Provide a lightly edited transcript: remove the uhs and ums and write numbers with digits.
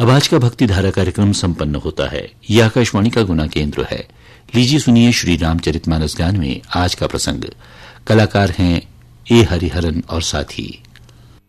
अब आज का भक्ति धारा कार्यक्रम संपन्न होता है। यह आकाशवाणी का गुना केंद्र है। लीजिए सुनिए श्री रामचरितमानस गान में आज का प्रसंग। कलाकार हैं ए हरिहरन और साथी।